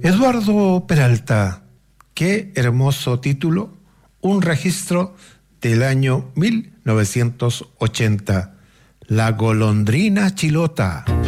Eduardo Peralta, qué hermoso título, un registro del año 1980, La golondrina chilota.